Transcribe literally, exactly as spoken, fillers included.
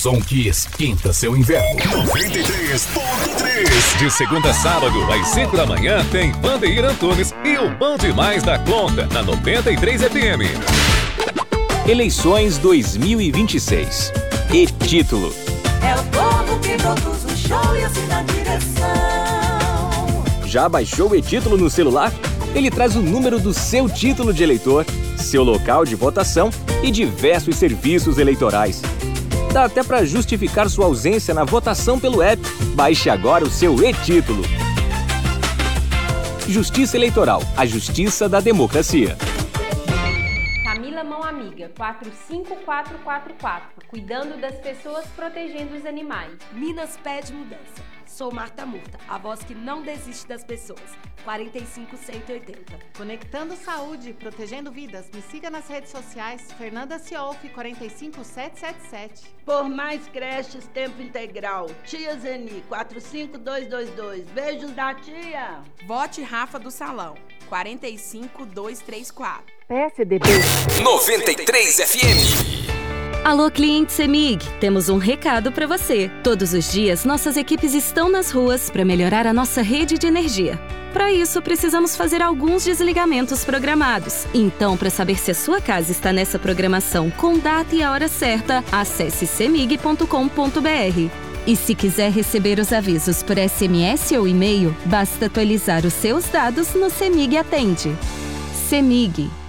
som que esquenta seu inverno. noventa e três ponto três. De segunda a sábado, às cinco da manhã, tem Vandeir Antunes e o Bom Demais da Conta, na noventa e três F M. Eleições dois mil e vinte e seis. E título. É o povo que produz o show e assina a direção. Já baixou o e-título no celular? Ele traz o número do seu título de eleitor, seu local de votação e diversos serviços eleitorais. Dá até para justificar sua ausência na votação pelo app. Baixe agora o seu e-título. Justiça Eleitoral, a justiça da democracia. Camila Mão Amiga, quatro cinco quatro quatro quatro, cuidando das pessoas, protegendo os animais. Minas pede mudança. Sou Marta Murta, a voz que não desiste das pessoas. quarenta e cinco cento e oitenta. Conectando saúde, protegendo vidas. Me siga nas redes sociais. Fernanda Ciolf, quarenta e cinco sete sete sete. Por mais creches, tempo integral. Tia Zeni, quatro cinco dois dois dois. Beijos da tia. Vote Rafa do Salão, quarenta e cinco dois três quatro. P S D B. noventa e três F M. Alô, cliente CEMIG, temos um recado para você. Todos os dias, nossas equipes estão nas ruas para melhorar a nossa rede de energia. Para isso, precisamos fazer alguns desligamentos programados. Então, para saber se a sua casa está nessa programação com data e a hora certa, acesse cemig ponto com ponto br. E se quiser receber os avisos por S M S ou e-mail, basta atualizar os seus dados no CEMIG Atende. CEMIG.